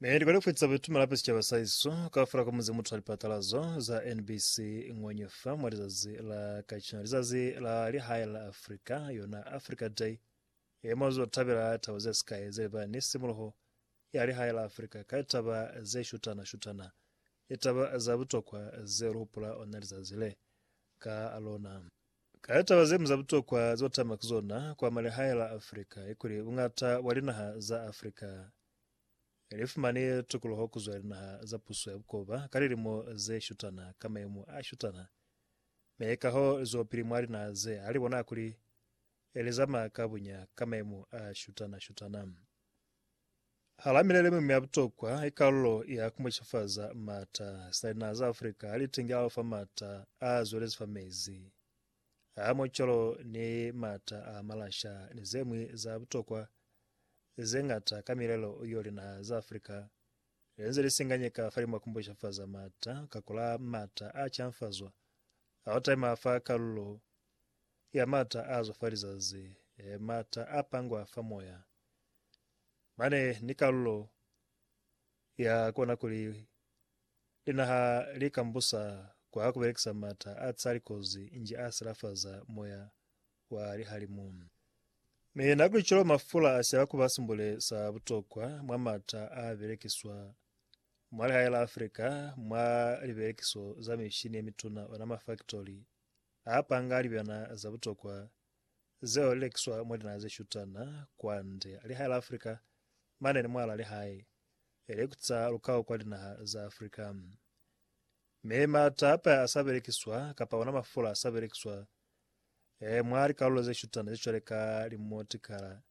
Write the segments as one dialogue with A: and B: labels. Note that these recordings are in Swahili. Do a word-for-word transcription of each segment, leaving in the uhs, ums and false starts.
A: Meri kwa kufitsa vitu malapisi cha basaiso kafura kwa muzi mutu halipatalazo za N B C ngwanyofa mwarizazi la kachina rizazi la lihaya la Afrika yona Africa Day yemozo tabira tawaze sky zeba nisi muruho ya lihaya la Afrika kaitaba ze shutana shutana itaba za butokwa ze rupula onarizazi le ka alona kaitaba ze mzabutokwa zota makzona kwa malihaya la Afrika ikuri ungata walinaha za Afrika elifumani tukuloho kuzwarina za pusu ya bukoba karirimo ze shutana kama yemu ashutana meekaho zo pirimwari na ze alibona kuri elizama kabunya kama yemu ashutana shutana halamirele mu myabutokwa ikalo ya kumwishafaza mata saina za Afrika alitinga alfa mata azolezi famezi amo cholo ni mata amalasha ni zemwi za butokwa zengata kamirelo yoli na za Afrika lenze lisinganyika fari makumbusha faza mata kakula mata achamfazwa awata mafa kalulo ya mata azo farizazi e mata apangwa famoya mane nikalulo ya kona kuli linaha likambusa kwa hakuberekisa mata atsarikozi inji asirafaza moya wa lihalimu me nagri cholo mafula asya kubasumbule sa butokwa mwamata aberekiswa mwali hayala Afrika mwa liberekiso za mishini emituna wana mafactory apa ngali byana za butokwa zeo lekiswa mwali na zeshutana kwande ali hayala Afrika mane ni mwala ali haye elekutsa lukao kwa dina za Afrika me mata apa asaberekiswa kapa wana mafula asaberekiswa e mwari kalulo ze shutana zicholeka limotikala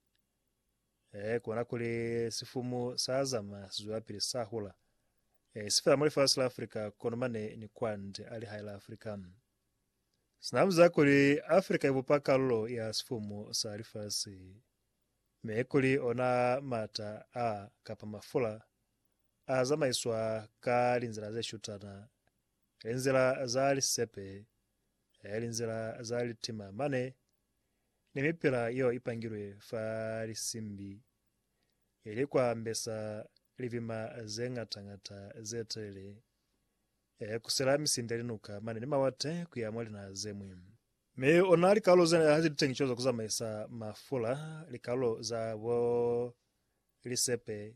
A: e kuona kuli sifumu sazama sizuapili sahula e sifera mwari fasila Afrika konomane ni kwande ali haila Afrika sinamuza kuli Afrika ibupa kalulo ya sifumu sarifasi me kuli ona mata a kapa mafula azama iswa kali nzira ze shutana enzira zali sepe elinzira zali tima mane nimipira yo ipangirwe fari simbi ilikuwa mbesa livima zengatangata zetele e kusela misindelinuka mane nimawate kuyamwali na zemwe me onali kalo zena hazili tengichoza kuzama isa mafula likalo za wo lisepe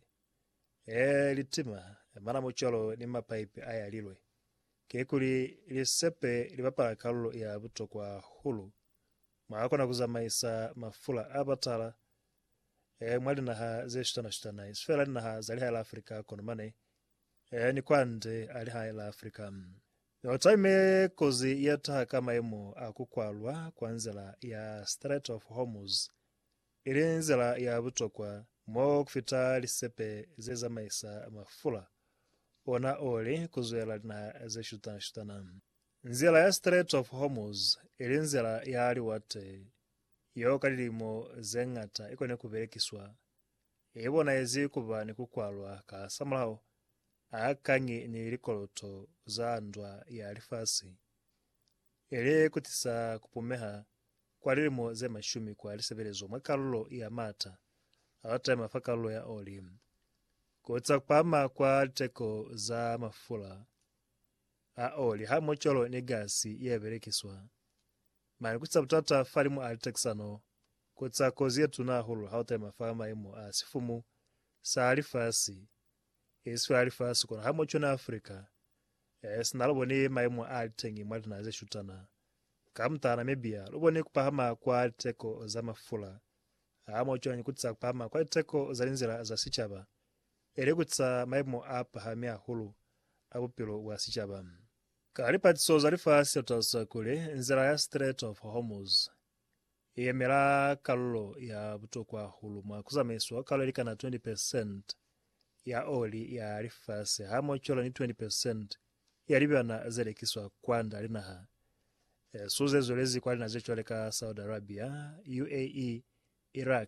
A: e litima mana mocholo ni mapaipe aya lilwe kekuli lisepe libapa kalulo ya buto kwa hulu maako na kuzama isa mafula abatala e mwali na ha ze shutana shutana isfela na ha zali hala Afrika konomane e ni kwande ali hala Afrika yotaime kozi yata kama emo akukwalwa kwanzela ya Strait of Hormuz ilinzela ya buto kwa mo kufita lisepe zeza maisa mafula ona oli kuzwela na ze shutana shutana nzela ya Strait of Hormuz ilinzela ya aliwate yo kalilimo zengata ikone kuberekiswa ibona ezi kuba ni kukwalwa ka samlao akangi ni likoloto za ndwa ya alifasi ele kutisa kupumeha kwa lilimo ze mashumi kwa lisebelezo mwakalulo ya mata awata mafakalulo ya oli kutsa kupama kwa teko za mafula a oli hamo cholo ni gasi yeberekiswa mani kutsa butata falimu aliteksano kutsa kozi yetu na hulu hauta mafama imo asifumu sa alifasi isi alifasi kuna hamo chona Afrika esi nalobo ni maimu alitengi mwali na ze shutana kamta na mebia lobo ni kupahama kwa teko za mafula hamo chona ni kutsa kupahama kwa teko za linzira za sichaba elegutsa maimo apa hamia hulu abupilo wa sichaba kalipatiso zalifasi otasa kule nzira ya Strait of Hormuz yemera kalulo ya butokwa hulu mwa kuzameswa kalo elika na twenty percent ya oli ya alifasi hamo cholo ni twenty percent ya libya na zelekiswa kwanda linaha e, suze zolezi kwa lina zecholeka Saudi Arabia, U A E, Iraq,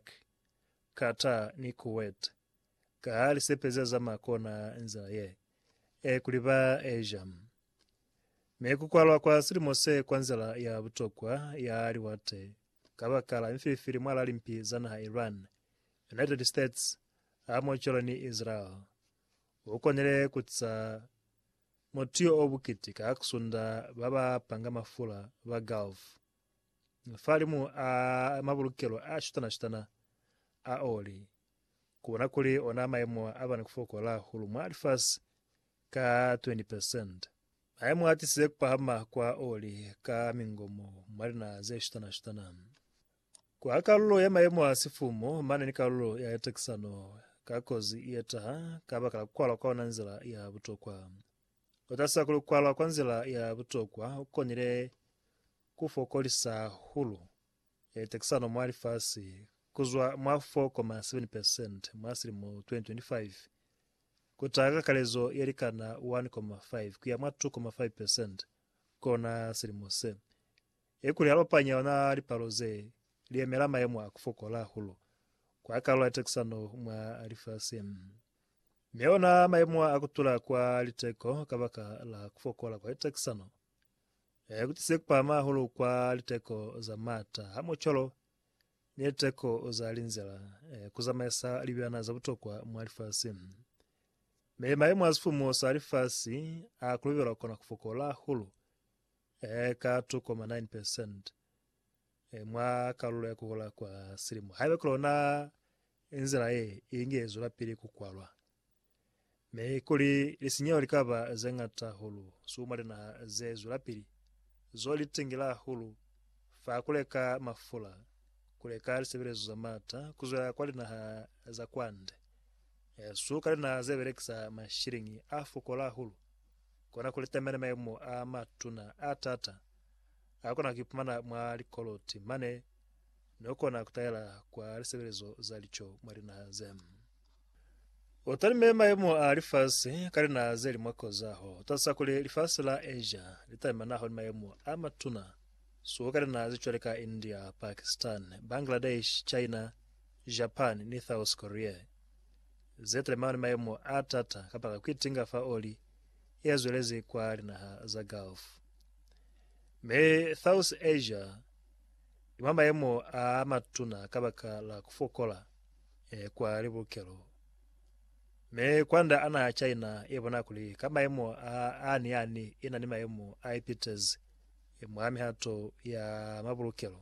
A: Qatar ni Kuwait kahali sepeze za makona nza ye e kuliba Asia mekukwalwa kwa sirimose kwanzela ya butokwa ya aliwate kabakala mfifiri mwala limpi zana Iran, United States amo cholo ni Israel ukonele kutsa motio obukiti kakusunda baba panga mafula ba Gulf falimu a mabulukelo a shitana shitana a oli kuna kuli ona maemo abana kufokola hulu mwalifas ka twenty percent maemo atise kupahama kwa oli ka mingomo marina ze shitana shitana kwa kalulo ya maemo asifumo mana ni kalulo ya texano kakozi iyeta kabakala kwala kwa nanzila ya butokwa otasa kulu kwala kwa nzila ya butokwa ukonile kufokolisa hulu ya texano mwalifasi kuzwa mwa four point seven percent mwasili mu twenty twenty-five kutaga kalezo yerikana one point five kuya mwa two point five percent kona silimu se ekuli alopanya ona lipaloze liemela maemo akufokola hulu kwa kalo texano mwa alifasi meona maemo akutula kwa liteko kabaka la kufokola kwa texano e kutise kupama hulu kwa liteko za mata hamo cholo neteko za linzela e, kuzamesa libyana za butokwa mwalifasi me maemo asifumo sa alifasi akulubira kona kufokola hulu e, ka two point nine percent e, mwa kalula ya kuhola kwa silimu haiwe kulona inzela ye ingezo la pili kukwalwa me kuli lisinyo likaba zengata hulu sumali na zezo la pili zoli tingila hulu fa kuleka mafula kuleka liseberezo za mata kuzwa kwali na za kwande e, su kali na zeberekisa mashiringi afukola hulu kona kulitemene maemo amatuna atata akona kipumana mwa likoloti mane nokona kutayala kwa liseberezo za licho mwali na zem otali mema emo alifasi kali na zeli mwako zaho tasa kuli lifasi la Asia litaimanaho ni maemo amatuna so kali na zichwalika India, Pakistan, Bangladesh, China, Japan ni South Korea zetle maoni maemo atata kapaka kwitinga faoli yazwelezi kwa lina za Gulf me South Asia imama emo amatuna kabaka la kufokola e, kwa libukelo me kwanda ana China ebona kuli kama emo ani ani ina ni maemo aipites mwami hato ya mabulukelo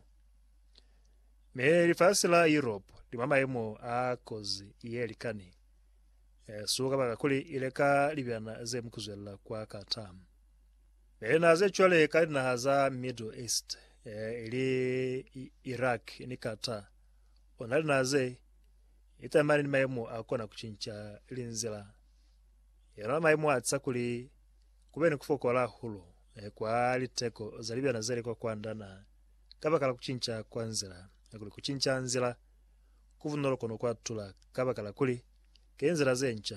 A: me lifasi la Europe limama emo akozi iyelikani e, suka baka kuli ileka libyana ze mkuzwela kwa katam me na ze chole kali na haza Middle East e, ili Iraq ni kata onali na ze itamani ni maemo akona kuchincha linzila yana maemo atsakuli kubeni kufokola hulu e, kwa liteko za libyana zeli kwa kwandana kabakala kuchincha kwa nzila akuli kuchincha nzila kuvunolo kono kwa tula kabakala kuli kenzila zencha